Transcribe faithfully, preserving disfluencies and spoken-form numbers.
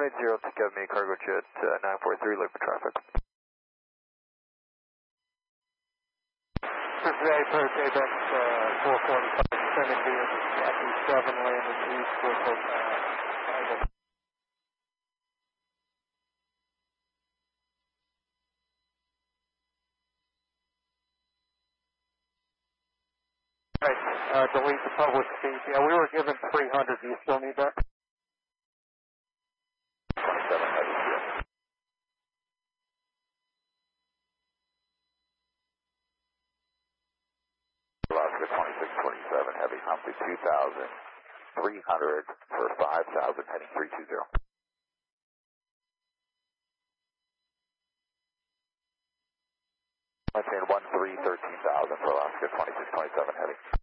one eight zero, pick up me, cargo jet uh, nine four three, looking for traffic. This is April, Quebec uh, four forty-five, seventy, Matthew seven, landing east with uh, Right, uh, delete the public speed. Yeah, we were given three hundred. Do you still need that? twenty-seven, heavy here. Alaska twenty-six twenty-seven, heavy, Humphrey two thousand three hundred for five thousand, heading three two zero. I'm saying one three, thirteen thousand for Alaska twenty-six twenty-seven, heavy.